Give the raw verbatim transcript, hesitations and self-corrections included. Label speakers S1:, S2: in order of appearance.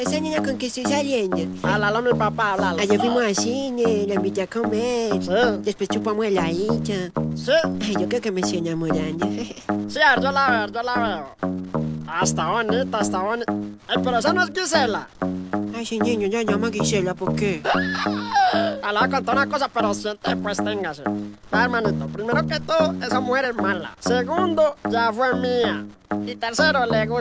S1: Esa niña con que estoy saliendo.
S2: Háblalo a mi papá, háblalo.
S1: Ayer fuimos al cine, la invité a comer.
S2: Sí.
S1: Después chupamos heladita.
S2: Sí,
S1: Ay, yo creo que me estoy enamorando.
S2: sí, a ver, yo la veo, yo la veo. Ah, está bonita, está bonita. Ay, pero esa no es Gisela.
S1: Ay, ese niño ya llama Gisela, ¿por qué?
S2: Ah, le voy a contar una cosa, pero siente, pues téngase. Ah, hermanito, primero que todo, esa mujer es mala. Segundo, ya fue mía. Y tercero, le gusta.